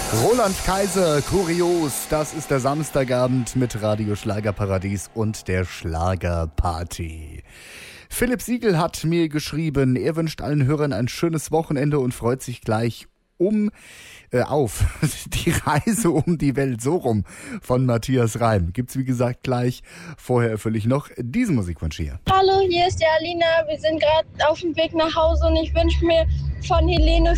Roland Kaiser, kurios, das ist der Samstagabend mit Radio Schlagerparadies und der Schlagerparty. Philipp Siegel hat mir geschrieben, er wünscht allen Hörern ein schönes Wochenende und freut sich gleich auf die Reise um die Welt, so rum, von Matthias Reim. Gibt's wie gesagt gleich. Vorher erfülle ich noch diesen Musikwunsch hier. Hallo, hier ist die Alina. Wir sind gerade auf dem Weg nach Hause und ich wünsche mir von Helene